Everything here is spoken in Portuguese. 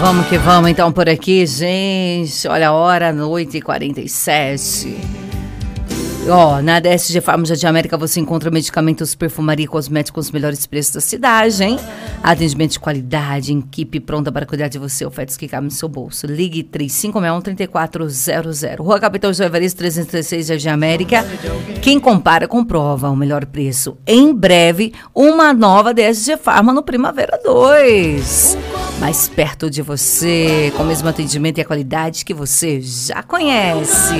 Vamos que vamos então por aqui, gente. Olha a hora, 8h47. Na DSG Farmácia de América você encontra medicamentos, perfumaria e cosméticos com os melhores preços da cidade, hein? Atendimento de qualidade, equipe pronta para cuidar de você, ofertas que cabem no seu bolso. Ligue 3561-3400. Rua Capitão José Evaristo, 336, Jardim América. Quem compara, comprova o melhor preço. Em breve, uma nova DSG Farma no Primavera 2. Mais perto de você, com o mesmo atendimento e a qualidade que você já conhece.